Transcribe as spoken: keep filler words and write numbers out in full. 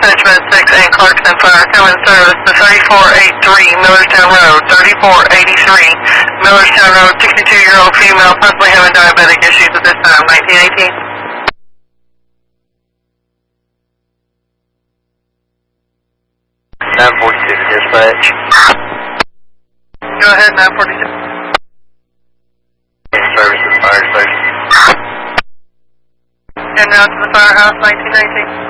Dispatch six and Clarkson Fire. Come in service to thirty-four eighty-three Millerstown Road, thirty-four eighty-three Millerstown Road, sixty-two-year-old female, possibly having diabetic issues at this time, nineteen eighteen. nine forty-six dispatch. Go ahead, nine forty-six. In service to the fire station. And now to the firehouse, nineteen nineteen.